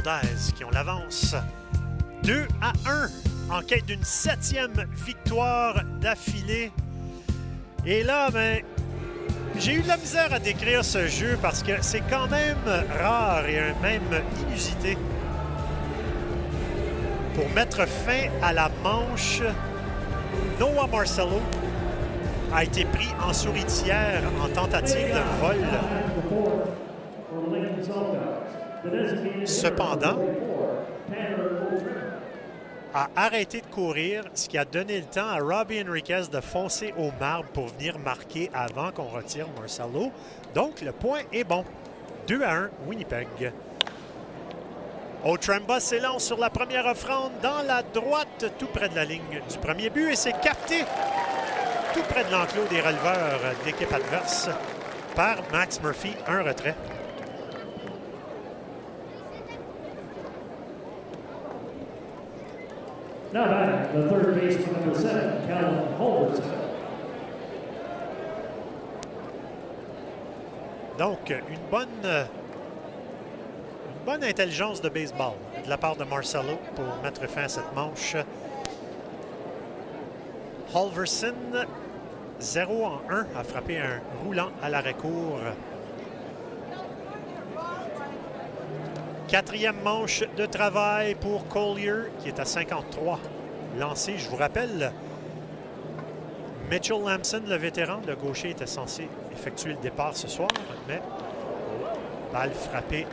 Valdez qui ont l'avance 2-1 en quête d'une 7e victoire d'affilée. Et là, ben, j'ai eu de la misère à décrire ce jeu parce que c'est quand même rare et même inusité. Pour mettre fin à la manche, Noah Marcelo a été pris en souricière en tentative de vol. Cependant, a arrêté de courir, ce qui a donné le temps à Robbie Enriquez de foncer au marbre pour venir marquer avant qu'on retire Marcelo. Donc, le point est bon. 2-1, Winnipeg. Otremba s'élance sur la première offrande dans la droite, tout près de la ligne du premier but, et c'est capté tout près de l'enclos des releveurs de l'équipe adverse par Max Murphy. Un retrait. Now back, the third baseman, number 7, Callum Halverson. Donc, une bonne intelligence de baseball de la part de Marcelo pour mettre fin à cette manche. Halverson, 0-1, a frappé un roulant à l'arrêt-court. 4e manche de travail pour Collier, qui est à 53 lancés. Je vous rappelle, Mitchell Lamson, le vétéran, le gaucher, était censé effectuer le départ ce soir, mais balle frappée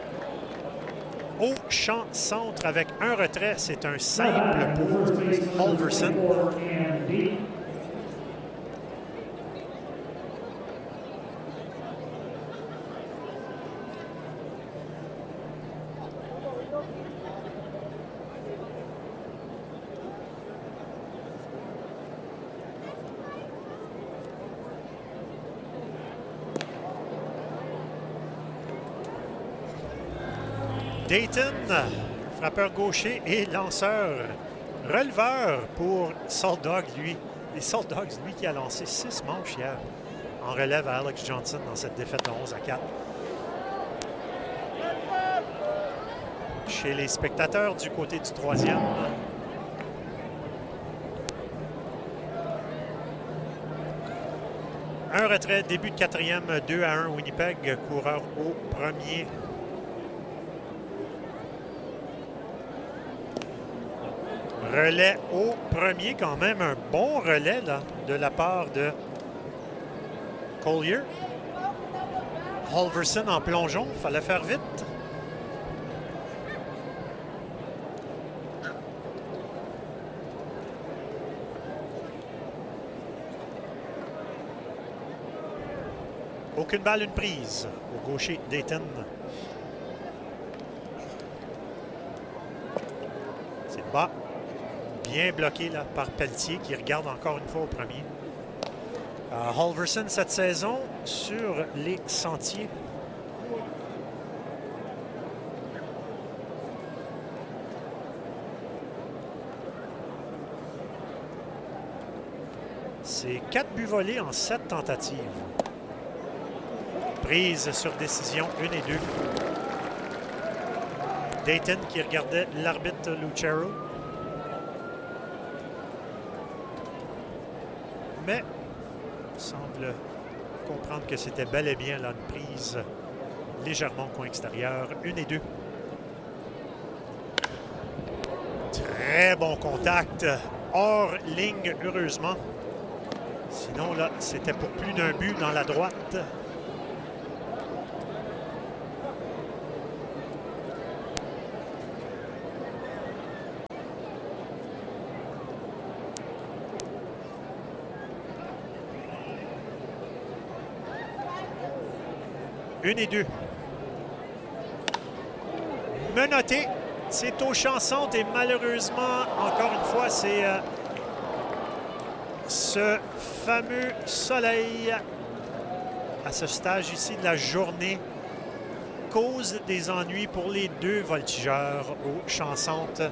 au champ centre avec un retrait. C'est un simple pour Halverson. Dayton, frappeur gaucher et lanceur, releveur pour Salt Dogs, lui. Les Salt Dogs, lui, qui a lancé 6 manches hier en relève à Alex Johnson dans cette défaite de 11-4. Chez les spectateurs du côté du 3e. Un retrait, début de 4e, 2-1 Winnipeg, coureur au premier. Relais au premier, quand même un bon relais là, de la part de Collier. Halverson en plongeon, il fallait faire vite. Aucune balle, une prise au gaucher Dayton. C'est bas. Bien bloqué là, par Pelletier qui regarde encore une fois au premier. Halverson cette saison sur les sentiers. C'est 4 buts volés en 7 tentatives. Prise sur décision, 1 et 2. Dayton qui regardait l'arbitre Lucero. Mais semble comprendre que c'était bel et bien là, une prise légèrement au coin extérieur. 1 et 2. Très bon contact. Hors ligne, heureusement. Sinon, là, c'était pour plus d'un but dans la droite. Une et 2. Menotté. C'est au champ centre et malheureusement, encore une fois, c'est ce fameux soleil à ce stage ici de la journée cause des ennuis pour les deux voltigeurs au champ centre.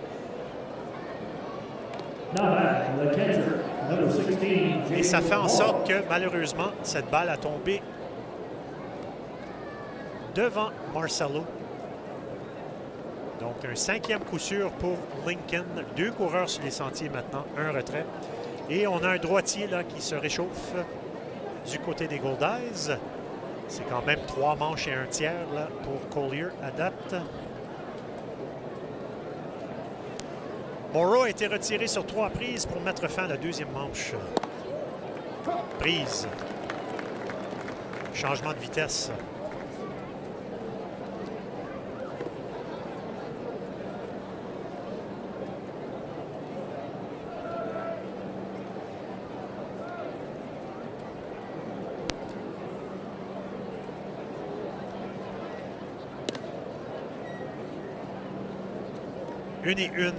Et ça fait en sorte que malheureusement, cette balle a tombé devant Marcelo. Donc, un 5e coup sûr pour Lincoln. 2 coureurs sur les sentiers maintenant, un retrait. Et on a un droitier là, qui se réchauffe du côté des Goldeyes. C'est quand même 3 manches et 1 tiers là, pour Collier à date. Morrow a été retiré sur 3 prises pour mettre fin à la 2e manche. Prise. Changement de vitesse. Une et une.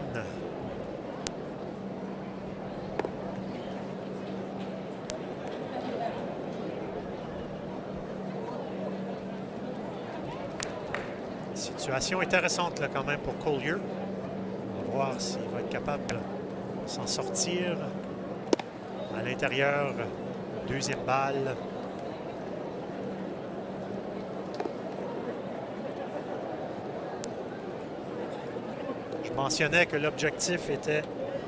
Situation intéressante là, quand même pour Collier. On va voir s'il va être capable de s'en sortir. À l'intérieur, 2e balle. Je mentionnais que l'objectif était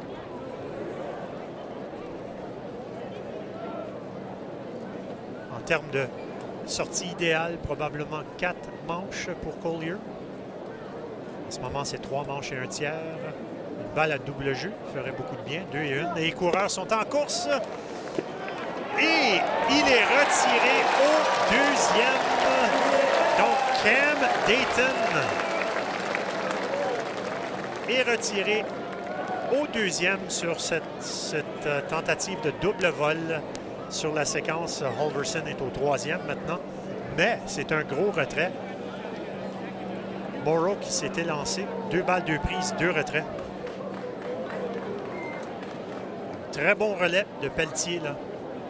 en termes de sortie idéale, probablement 4 manches pour Collier. En ce moment, c'est 3 manches et 1 tiers. Une balle à double jeu ferait beaucoup de bien. 2 et 1. Les coureurs sont en course. Et il est retiré au 2e. Donc, Cam Dayton est retiré au 2e sur cette tentative de double vol sur la séquence. Halverson est au 3e maintenant. Mais c'est un gros retrait. Morrow qui s'était lancé. 2 balles, 2 prises, 2 retraits. Très bon relais de Pelletier, là.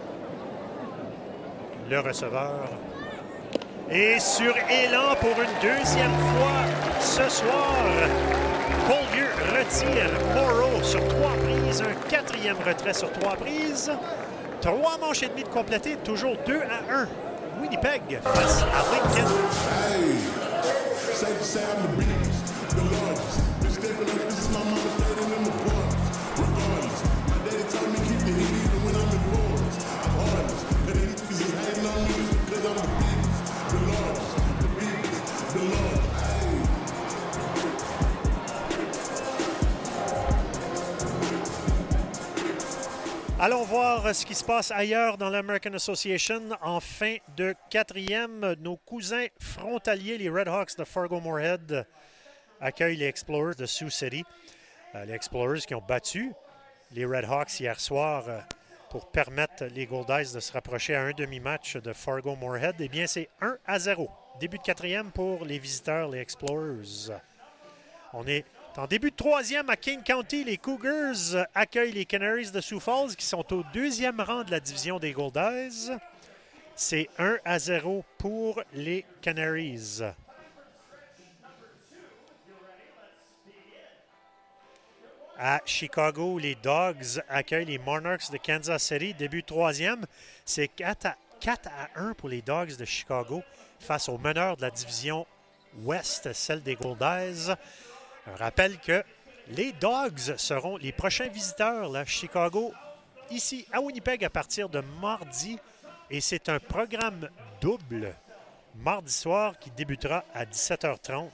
Le receveur. Et sur élan pour une 2e fois ce soir, Collier retire Morrow sur 3 prises. Un 4e retrait sur 3 prises. 3 manches et demie de compléter. Toujours 2 à 1. Winnipeg face à Lincoln. Allons voir ce qui se passe ailleurs dans l'American Association. En fin de 4e, nos cousins frontaliers, les Red Hawks de Fargo-Moorhead, accueillent les Explorers de Sioux City. Les Explorers qui ont battu les Red Hawks hier soir pour permettre les Goldeyes de se rapprocher à un demi-match de Fargo-Moorhead. Eh bien, c'est 1-0. Début de 4e pour les visiteurs, les Explorers. On est en début de 3e à King County. Les Cougars accueillent les Canaries de Sioux Falls qui sont au 2e rang de la division des Goldeyes. C'est 1-0 pour les Canaries. À Chicago, les Dogs accueillent les Monarchs de Kansas City. Début de 3e, c'est 4-1 pour les Dogs de Chicago face aux meneurs de la division Ouest, celle des Goldeyes. Un rappel que les Dogs seront les prochains visiteurs, là, Chicago, ici à Winnipeg à partir de mardi. Et c'est un programme double mardi soir qui débutera à 17h30.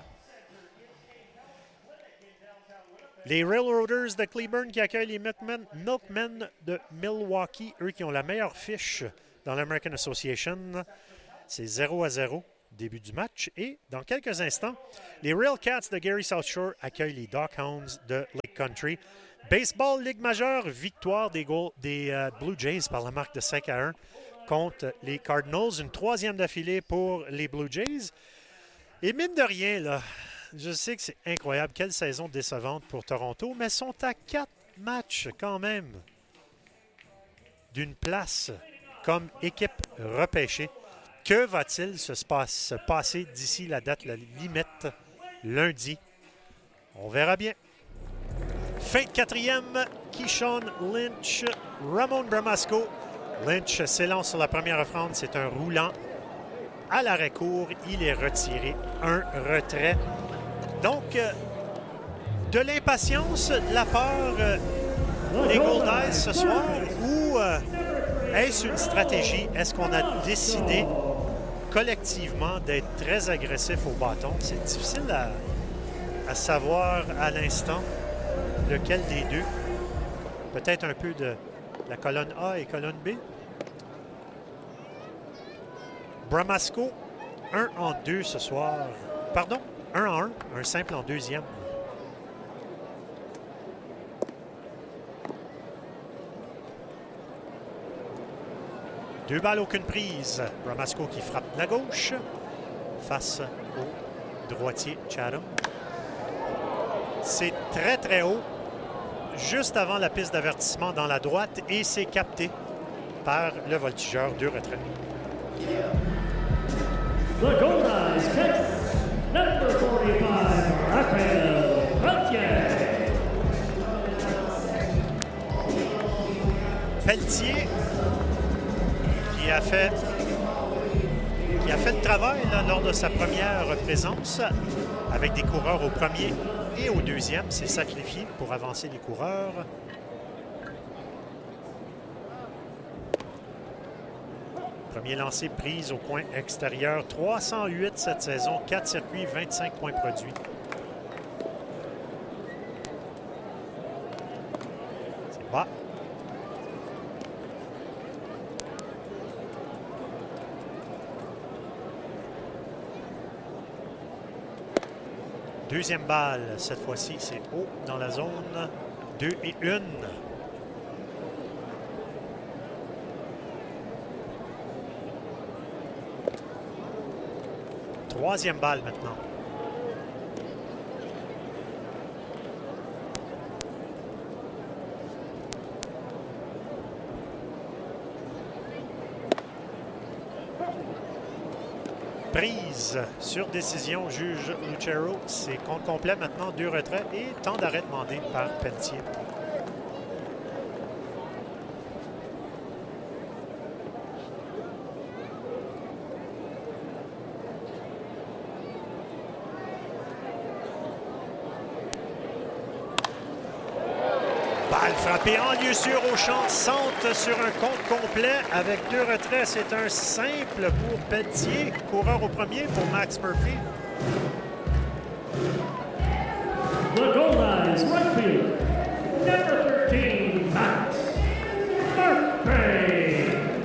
Les Railroaders de Cleburne qui accueillent les Milkmen de Milwaukee, eux qui ont la meilleure fiche dans l'American Association. C'est 0-0. Début du match. Et dans quelques instants, les Real Cats de Gary South Shore accueillent les Dockhounds de Lake Country. Baseball, Ligue majeure, victoire des Blue Jays par la marque de 5-1 contre les Cardinals. Une 3e d'affilée pour les Blue Jays. Et mine de rien, là, je sais que c'est incroyable. Quelle saison décevante pour Toronto, mais sont à 4 matchs quand même d'une place comme équipe repêchée. Que va-t-il se passer d'ici la date la limite, lundi? On verra bien. Fin de 4e, Keyshawn Lynch, Ramon Bramasco. Lynch s'élance sur la première offrande. C'est un roulant à l'arrêt court. Il est retiré. Un retrait. Donc, de l'impatience de la part des Golden ce soir ou est-ce une stratégie? Est-ce qu'on a décidé collectivement d'être très agressif au bâton? C'est difficile à savoir à l'instant lequel des deux. Peut-être un peu de la colonne A et colonne B. Bramasco, 1 en 2 ce soir. Pardon, 1 en 1, un simple en deuxième. Deux balles, aucune prise. Bramasco qui frappe de la gauche face au droitier Chatham. C'est très, très haut, juste avant la piste d'avertissement dans la droite, et c'est capté par le voltigeur. Deux retraits. The Golden catch number 45, Raphaël Pelletier. Pelletier qui a fait le travail là, lors de sa première présence avec des coureurs au premier et au deuxième. C'est sacrifié pour avancer les coureurs. Premier lancé, prise au coin extérieur. 308 cette saison, 4 circuits, 25 points produits. C'est bas. Deuxième balle, cette fois-ci, c'est haut dans la zone. 2 et 1. Troisième balle maintenant. Prise sur décision, juge Lucero. C'est compte complet maintenant, 2 retraits et temps d'arrêt demandé par Pelletier. Balle frappée en lieu sûr au champ, centre sur un compte complet avec 2 retraits. C'est un simple pour Pelletier, coureur au premier pour Max Murphy. The Golden right field, number 13, Max Murphy.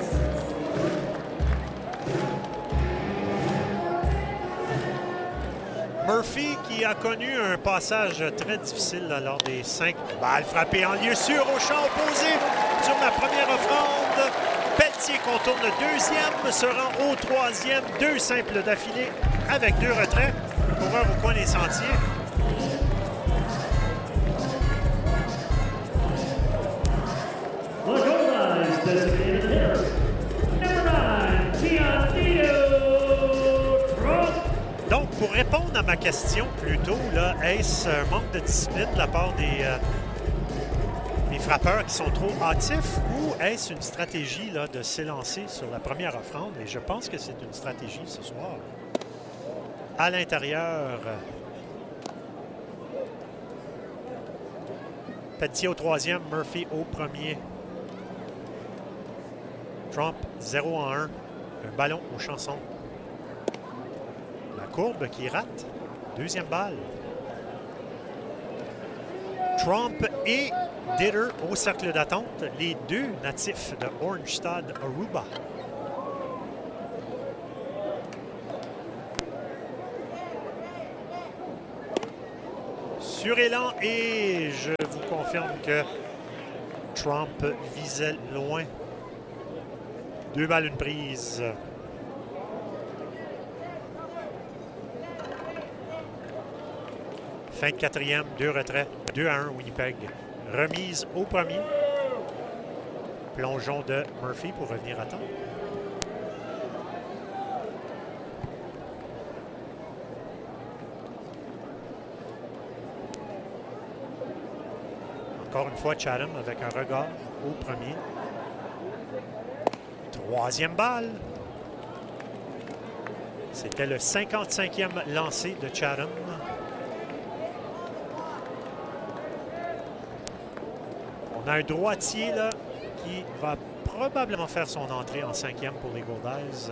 Murphy qui a connu un passage très difficile là, lors des 5 balles frappées en lieu sûr au champ opposé sur la première offrande. Pelletier contourne le deuxième, se rend au troisième. 2 simples d'affilée avec 2 retraits. Coureur au coin des sentiers. The Golden designated hitter, number 9, Giannino Trump. Donc, pour répondre à ma question plus tôt, là, est-ce un manque de discipline de la part des frappeurs qui sont trop hâtifs ou est-ce une stratégie là, de s'élancer sur la première offrande? Et je pense que c'est une stratégie ce soir. À l'intérieur, Pelletier au troisième, Murphy au premier. Trump 0 en 1. Un ballon au chanson. La courbe qui rate. Deuxième balle. Trump et Ditter au cercle d'attente. Les deux natifs de Oranjestad, Aruba. Sur élan et je vous confirme que Trump visait loin. 2 balles, une prise. Fin de quatrième, 2 retraits, 2 à 1 Winnipeg. Remise au premier. Plongeon de Murphy pour revenir à temps. Encore une fois, Chatham avec un regard au premier. Troisième balle. C'était le 55e lancé de Chatham. On a un droitier là, qui va probablement faire son entrée en 5e pour les Goldeyes.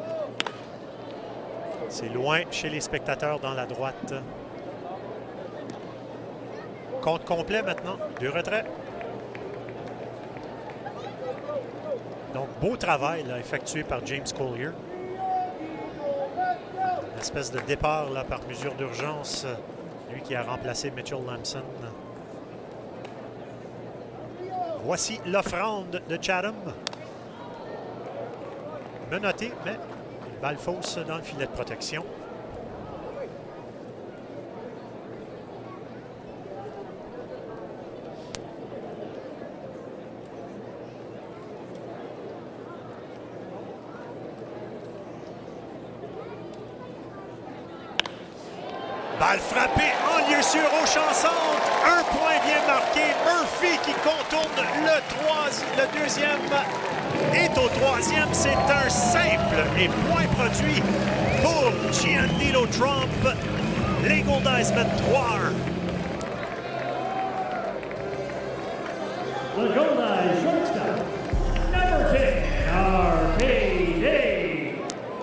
C'est loin chez les spectateurs dans la droite. Compte complet maintenant. 2 retraits. Donc, beau travail là, effectué par James Collier. Une espèce de départ là, par mesure d'urgence. Lui qui a remplacé Mitchell Lamson. Voici l'offrande de Chatham. Menotté, mais une balle fausse dans le filet de protection. Balle frappée en lieu sûr au champ centre. Un point vient marquer. Murphy qui contourne le deuxième est au troisième. C'est un simple et point produit pour Gianlito Trump. Les Goldeyes mettent 3-1. The Goldeyes shortstop, number 10, RPD.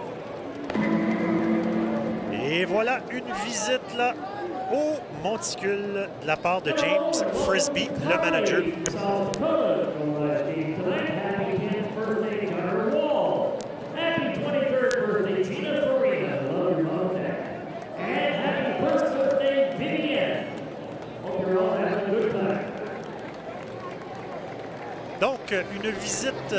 Et voilà une visite là au monticule de la part de James Frisbee, le manager. South Dakota Goldeyes team tonight. Happy 10th birthday, Gunnar Wall. Happy 23rd birthday, Tina Farina. Love your mom, Dad. And happy first birthday, Vivienne. Hope you're all having a good time. Donc, une visite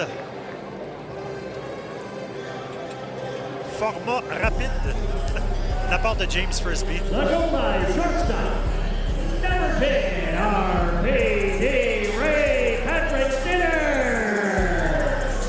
format rapide de la part de James Frisbee. The Goldeyes shortstop, number 10, RPD, Ray Patrick Skinner.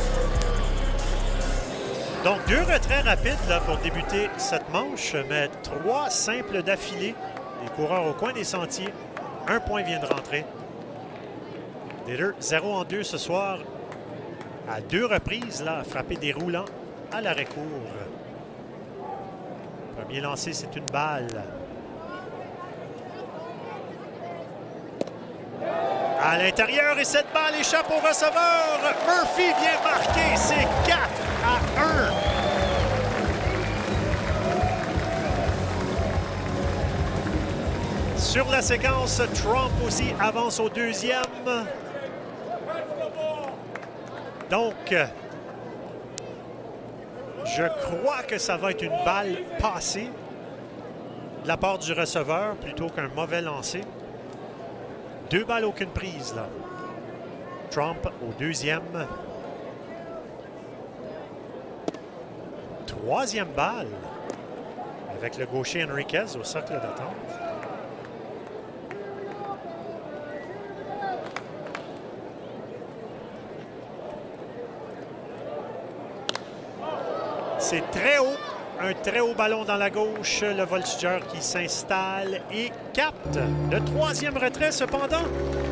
Donc, 2 retraits rapides là, pour débuter cette manche, mais 3 simples d'affilée. Les coureurs au coin des sentiers. 1 point vient de rentrer. Des 0 en 2 ce soir. À 2 reprises, là, à frapper des roulants à l'arrêt-court. Premier lancé, c'est une balle. À l'intérieur, et cette balle échappe au receveur. Murphy vient marquer, c'est 4-1. Sur la séquence, Trump aussi avance au deuxième. Donc, je crois que ça va être une balle passée de la part du receveur plutôt qu'un mauvais lancer. 2 balles, aucune prise, là. Trump au deuxième. 3e balle avec le gaucher Enriquez au socle d'attente. C'est très haut, un très haut ballon dans la gauche. Le voltigeur qui s'installe et capte le 3e retrait cependant.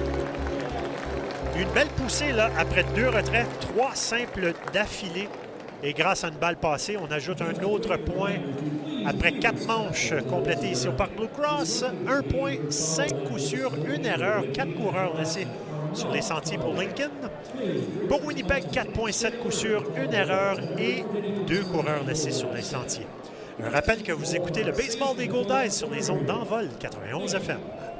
Une belle poussée là après 2 retraits, 3 simples d'affilée. Et grâce à une balle passée, on ajoute un autre point après 4 manches complétées ici au Parc Blue Cross. 1 point, 5 coups sûrs, 1 erreur, 4 coureurs laissés sur les sentiers pour Lincoln. Pour Winnipeg, 4,7 coups sûrs, 1 erreur et 2 coureurs laissés sur les sentiers. Un rappel que vous écoutez le baseball des Goldeyes sur les ondes d'Envol 91 FM.